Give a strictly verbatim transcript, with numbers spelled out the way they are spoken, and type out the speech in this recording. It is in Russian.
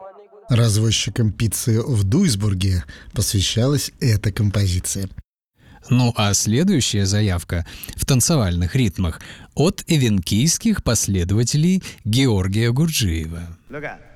Развозчикам пиццы в Дуйсбурге посвящалась эта композиция. Ну а следующая заявка в танцевальных ритмах от эвенкийских последователей Георгия Гурджиева.